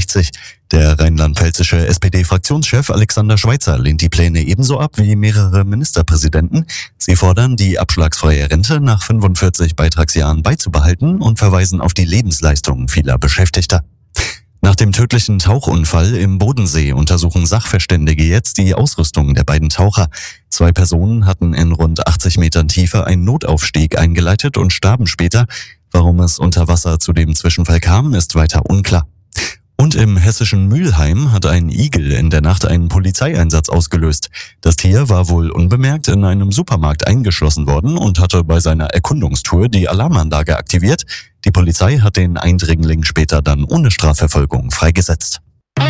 A61. Der rheinland-pfälzische SPD-Fraktionschef Alexander Schweitzer lehnt die Pläne ebenso ab wie mehrere Ministerpräsidenten. Sie fordern, die abschlagsfreie Rente nach 45 Beitragsjahren beizubehalten und verweisen auf die Lebensleistungen vieler Beschäftigter. Nach dem tödlichen Tauchunfall im Bodensee untersuchen Sachverständige jetzt die Ausrüstung der beiden Taucher. 2 Personen hatten in rund 80 Metern Tiefe einen Notaufstieg eingeleitet und starben später. Warum es unter Wasser zu dem Zwischenfall kam, ist weiter unklar. Und im hessischen Mülheim hat ein Igel in der Nacht einen Polizeieinsatz ausgelöst. Das Tier war wohl unbemerkt in einem Supermarkt eingeschlossen worden und hatte bei seiner Erkundungstour die Alarmanlage aktiviert. Die Polizei hat den Eindringling später dann ohne Strafverfolgung freigesetzt.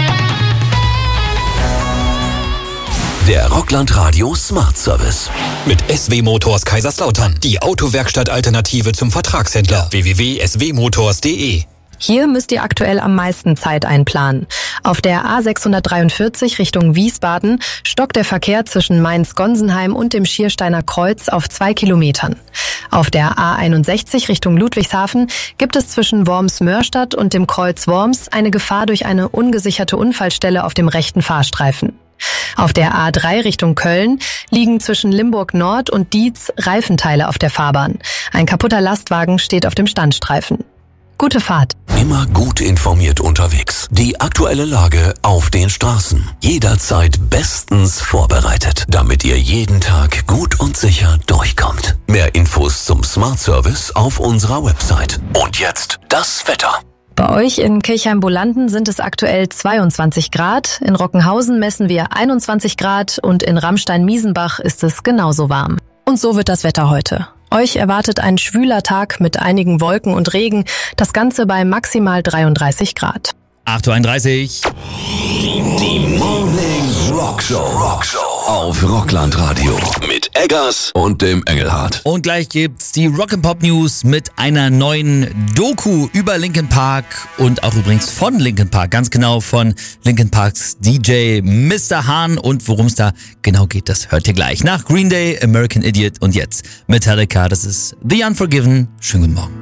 Der Rockland Radio Smart Service. Mit SW Motors Kaiserslautern. Die Autowerkstatt-Alternative zum Vertragshändler. www.swmotors.de. Hier müsst ihr aktuell am meisten Zeit einplanen. Auf der A643 Richtung Wiesbaden stockt der Verkehr zwischen Mainz-Gonsenheim und dem Schiersteiner Kreuz auf 2 Kilometern. Auf der A61 Richtung Ludwigshafen gibt es zwischen Worms-Mörstadt und dem Kreuz Worms eine Gefahr durch eine ungesicherte Unfallstelle auf dem rechten Fahrstreifen. Auf der A3 Richtung Köln liegen zwischen Limburg Nord und Dietz Reifenteile auf der Fahrbahn. Ein kaputter Lastwagen steht auf dem Standstreifen. Gute Fahrt. Immer gut informiert unterwegs. Die aktuelle Lage auf den Straßen. Jederzeit bestens vorbereitet, damit ihr jeden Tag gut und sicher durchkommt. Mehr Infos zum Smart Service auf unserer Website. Und jetzt das Wetter. Bei euch in Kirchheim-Bolanden sind es aktuell 22 Grad, in Rockenhausen messen wir 21 Grad und in Ramstein-Miesenbach ist es genauso warm. Und so wird das Wetter heute. Euch erwartet ein schwüler Tag mit einigen Wolken und Regen, das Ganze bei maximal 33 Grad. 8.31 Uhr. Die Morning Rockshow auf Rockland Radio mit Eggers und dem Engelhardt. Und gleich gibt's die Rock'n'Pop News mit einer neuen Doku über Linkin Park und auch übrigens von Linkin Park, ganz genau von Linkin Parks DJ Mr. Hahn. Und worum es da genau geht, das hört ihr gleich. Nach Green Day, American Idiot und jetzt Metallica, das ist The Unforgiven. Schönen guten Morgen.